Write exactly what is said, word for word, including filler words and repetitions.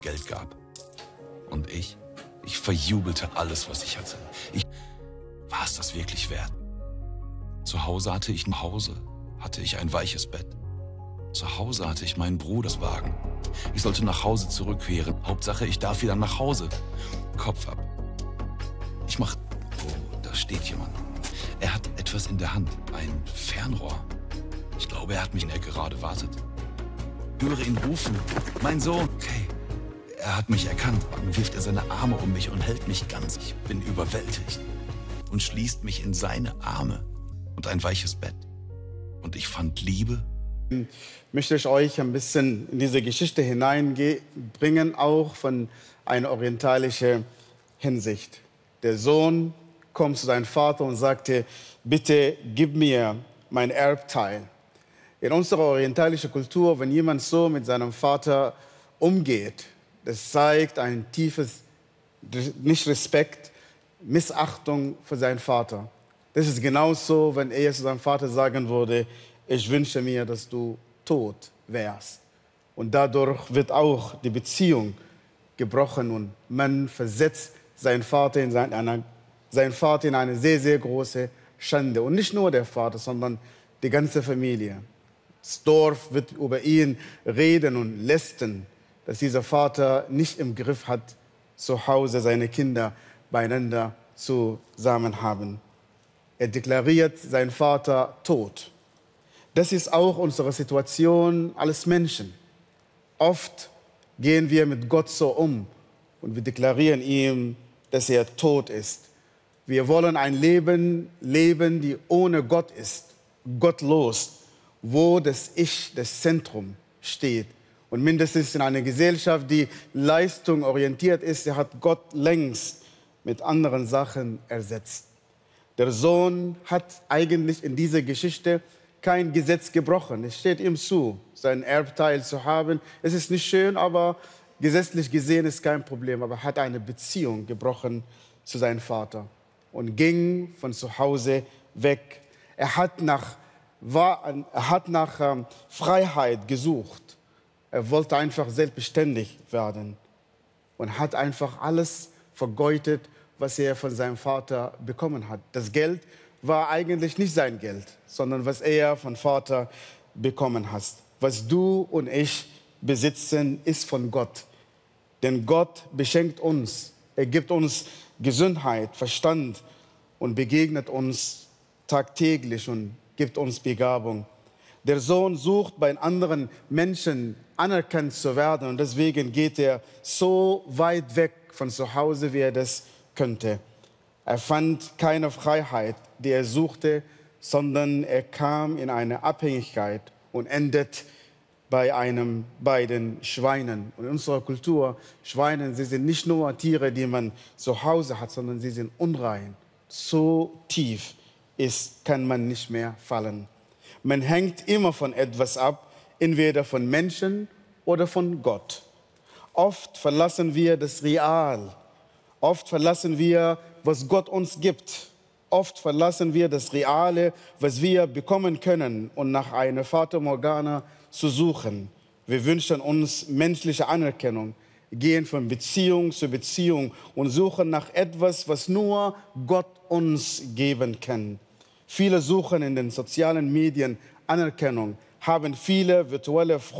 Geld gab. Und ich, ich verjubelte alles, was ich hatte. Ich, war es das wirklich wert? Zu Hause hatte ich ein Hause, hatte ich ein weiches Bett. Zu Hause hatte ich meinen Bruders Wagen. Ich sollte nach Hause zurückkehren. Hauptsache, ich darf wieder nach Hause. Kopf ab. Ich mach... Oh, da steht jemand. Er hat etwas in der Hand. Ein Fernrohr. Ich glaube, er hat mich, wenn er gerade wartet. Ich höre ihn rufen. Mein Sohn. Okay. Er hat mich erkannt. Dann wirft er seine Arme um mich und hält mich ganz. Ich bin überwältigt. Und schließt mich in seine Arme. Und ein weiches Bett. Und ich fand Liebe. Möchte ich euch ein bisschen in diese Geschichte hineinbringen, auch von einer orientalischen Hinsicht. Der Sohn kommt zu seinem Vater und sagte, bitte gib mir mein Erbteil. In unserer orientalischen Kultur, wenn jemand so mit seinem Vater umgeht, das zeigt ein tiefes, nicht Respekt, Missachtung für seinen Vater. Das ist genauso, wenn er zu seinem Vater sagen würde, ich wünsche mir, dass du tot wärst. Und dadurch wird auch die Beziehung gebrochen und man versetzt seinen Vater in, eine, seinen Vater in eine sehr, sehr große Schande. Und nicht nur der Vater, sondern die ganze Familie. Das Dorf wird über ihn reden und lästern, dass dieser Vater nicht im Griff hat, zu Hause seine Kinder beieinander zusammen haben. Er deklariert seinen Vater tot. Das ist auch unsere Situation als Menschen. Oft gehen wir mit Gott so um und wir deklarieren ihm, dass er tot ist. Wir wollen ein Leben leben, das ohne Gott ist, gottlos, wo das Ich, das Zentrum steht. Und mindestens in einer Gesellschaft, die leistungsorientiert ist, hat Gott längst mit anderen Sachen ersetzt. Der Sohn hat eigentlich in dieser Geschichte kein Gesetz gebrochen. Es steht ihm zu, seinen Erbteil zu haben. Es ist nicht schön, aber gesetzlich gesehen ist kein Problem. Aber er hat eine Beziehung gebrochen zu seinem Vater und ging von zu Hause weg. Er hat nach, war, er hat nach ähm, Freiheit gesucht. Er wollte einfach selbstständig werden und hat einfach alles vergeudet, was er von seinem Vater bekommen hat. Das Geld war eigentlich nicht sein Geld, sondern was er von Vater bekommen hat. Was du und ich besitzen, ist von Gott. Denn Gott beschenkt uns. Er gibt uns Gesundheit, Verstand und begegnet uns tagtäglich und gibt uns Begabung. Der Sohn sucht bei anderen Menschen anerkannt zu werden und deswegen geht er so weit weg von zu Hause, wie er das könnte. Er fand keine Freiheit, die er suchte, sondern er kam in eine Abhängigkeit und endet bei einem, bei den Schweinen. Und in unserer Kultur, Schweine, sie sind nicht nur Tiere, die man zu Hause hat, sondern sie sind unrein. So tief ist, kann man nicht mehr fallen. Man hängt immer von etwas ab, entweder von Menschen oder von Gott. Oft verlassen wir das Real. Oft verlassen wir, was Gott uns gibt. Oft verlassen wir das Reale, was wir bekommen können, und nach einer Fata Morgana zu suchen. Wir wünschen uns menschliche Anerkennung, gehen von Beziehung zu Beziehung und suchen nach etwas, was nur Gott uns geben kann. Viele suchen in den sozialen Medien Anerkennung, haben viele virtuelle Freunde.